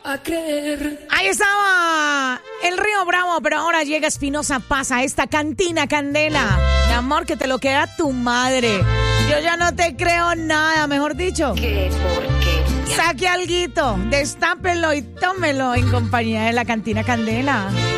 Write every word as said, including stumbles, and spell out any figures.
a creer. Ahí estaba el Río Bravo, pero ahora llega Espinosa Paz a esta Cantina Candela. Mi amor, que te lo queda tu madre. Yo ya no te creo nada, mejor dicho. ¿Qué porquería? Saque alguito, destápelo y tómelo en compañía de la Cantina Candela.